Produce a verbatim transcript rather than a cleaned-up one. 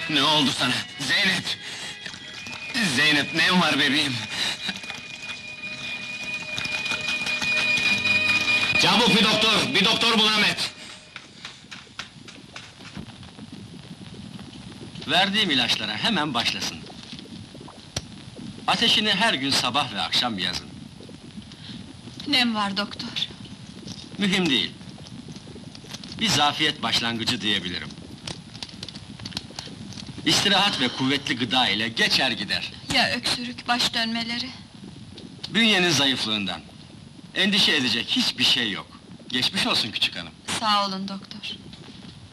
Ne oldu sana? Zeynep! Zeynep, ne var bebeğim? Çabuk bir doktor, bir doktor bul Ahmet! Verdiğim ilaçlara hemen başlasın. Ateşini her gün sabah ve akşam yazın. Nem var doktor. Mühim değil. Bir zafiyet başlangıcı diyebilirim. İstirahat ve kuvvetli gıda ile geçer gider. Ya öksürük, baş dönmeleri? Bünyenin zayıflığından. Endişe edecek hiçbir şey yok. Geçmiş olsun küçük hanım. Sağ olun doktor.